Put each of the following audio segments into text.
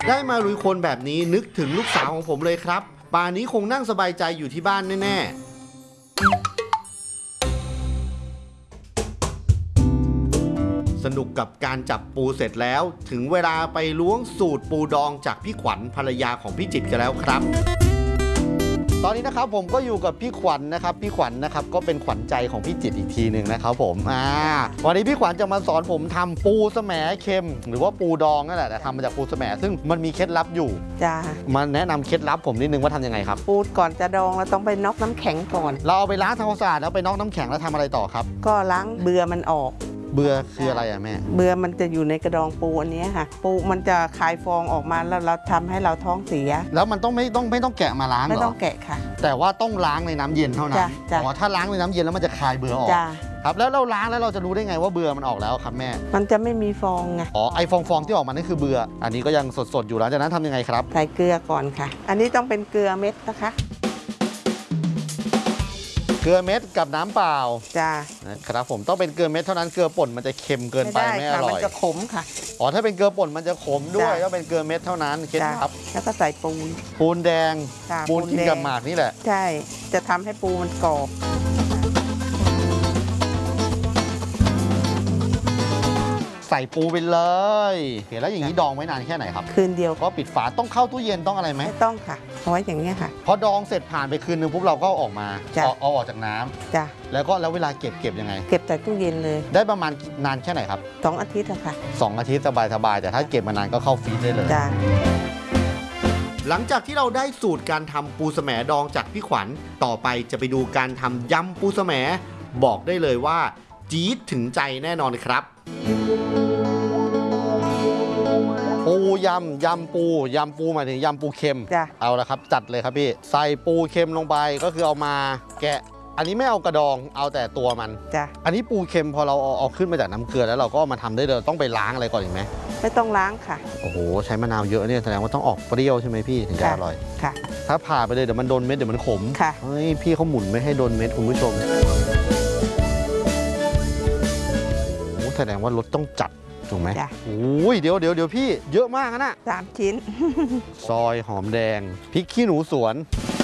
ได้มาลุยโคลนแบบนี้นึกถึงลูกสาวของผมเลยครับป่านนี้คงนั่งสบายใจอยู่ที่บ้านแน่ๆสนุกกับการจับปูเสร็จแล้วถึงเวลาไปล้วงสูตรปูดองจากพี่ขวัญภรรยาของพี่จิตรกันแล้วครับตอนนี้นะครับผมก็อยู่กับพี่ขวัญนะครับพี่ขวัญนะครับก็เป็นขวัญใจของพี่จิตรอีกทีหนึ่งนะครับผมวันนี้พี่ขวัญจะมาสอนผมทำปูสะแหมเค็มหรือว่าปูดองนั่นแหละแต่ทำมาจากปูสะแหมซึ่งมันมีเคล็ดลับอยู่จ้ามาแนะนำเคล็ดลับผมนิดนึงว่าทำยังไงครับปูก่อนจะดองเราต้องไปน็อกน้ำแข็งก่อนเราเอาไปล้างทำความสะอาดแล้วไปน็อกน้ำแข็งแล้วทำอะไรต่อครับก็ล้างเบื่อมันออกเบื่อคืออะไรอะแม่เบื่อมันจะอยู่ในกระดองปูอันนี้ค่ะปูมันจะคายฟองออกมาแล้วเราทำให้เราท้องเสียแล้วมันต้องไม่ต้องแกะมาล้างเหรอไม่ต้องแกะค่ะแต่ว่าต้องล้างในน้ำเย็นเท่านั้นอ๋อถ้าล้างในน้ำเย็นแล้วมันจะคายเบื่อออกครับแล้วเราล้างแล้วเราจะรู้ได้ไงว่าเบื่อมันออกแล้วครับแม่มันจะไม่มีฟองไงอ๋อไอฟองที่ออกมานั่นคือเบื่ออันนี้ก็ยังสดอยู่หลังจากนั้นทำยังไงครับใส่เกลือก่อนค่ะอันนี้ต้องเป็นเกลือเม็ดนะคะเกลือเม็ดกับน้ำเปล่าจ้านะครับผมต้องเป็นเกลือเม็ดเท่านั้นเกลือป่นมันจะเค็มเกินไปไม่อร่อยมันจะขมค่ะอ๋อถ้าเป็นเกลือป่นมันจะขมด้วยต้องเป็นเกลือเม็ดเท่านั้นเคล็ดลับแล้วก็ใส่ปูนแดงปูนกินกับหมากนี่แหละใช่จะทำให้ปูมันกรอบใส่ปูไปเลยเห็นแล้วอย่างนี้ดองไว้นานแค่ไหนครับคืนเดียวก็ปิดฝาต้องเข้าตู้เย็นต้องอะไรไหมไม่ต้องค่ะเอาไว้อย่างนี้ค่ะพอดองเสร็จผ่านไปคืนนึงปุ๊บเราก็ออกมาเอาออกจากน้ำจ้ะแล้วเวลาเก็บยังไงเก็บใส่ตู้เย็นเลยได้ประมาณนานแค่ไหนครับ 2 อาทิตย์ค่ะ 2 อาทิตย์สบายแต่ถ้าเก็บมานานก็เข้าฟรีซได้เลยจ้ะหลังจากที่เราได้สูตรการทำปูสะแหมดองจากพี่ขวัญต่อไปจะไปดูการทำยำปูสะแหมบอกได้เลยว่าจี๊ดถึงใจแน่นอนครับปูยำปูหมายถึงยำปูเค็มเอาละครับจัดเลยครับพี่ใส่ปูเค็มลงไปก็คือเอามาแกะอันนี้ไม่เอากระดองเอาแต่ตัวมันอันนี้ปูเค็มพอเราเอาขึ้นมาจากน้ำเกลือแล้วเราก็มาทำได้เลยต้องไปล้างอะไรก่อนอีกไหมไม่ต้องล้างค่ะโอ้โหใช้มะนาวเยอะเนี่ยแสดงว่าต้องออกเปรี้ยวใช่ไหมพี่ถึงจะอร่อยค่ะถ้าผ่าไปเลยเดี๋ยวมันโดนเม็ดเดี๋ยวมันขมค่ะเฮ้ยพี่เขาหมุนไม่ให้โดนเม็ดคุณผู้ชมโอ้แสดงว่ารสต้องจัดถูกไหมโอ้ยเดี๋ยวพี่เยอะมากนะ 3 ชิ้นซอยหอมแดงพริกขี้หนูสวน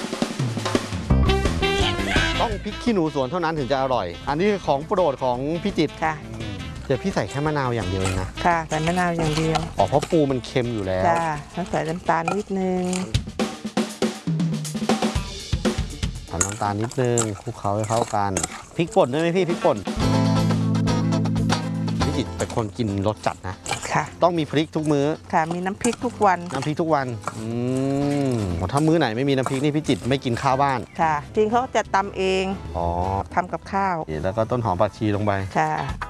ต้องพริกขี้หนูสวนเท่านั้นถึงจะอร่อยอันนี้คือของโปรดของพี่จิตค่ะเดี๋ยวพี่ใส่แค่มะนาวอย่างเดียวเองนะค่ะใส่มะนาวอย่างเดียวอ๋อเพราะปูมันเค็มอยู่แล้วจ้าแล้วใส่น้ำตาลนิดนึงใส่น้ำตาลนิดนึงคลุกเคล้าให้เข้ากันพริกป่นด้วยไหมพี่พริกป่นพี่จิตเป็นคนกินรสจัดนะค่ะต้องมีพริกทุกมื้อค่ะมีน้ำพริกทุกวันถ้ามื้อไหนไม่มีน้ำพริกนี่พี่จิตไม่กินข้าวบ้านค่ะจริงเขาจะตำเองอ๋อทำกับข้าวแล้วก็ต้นหอมผักชีลงไปค่ะ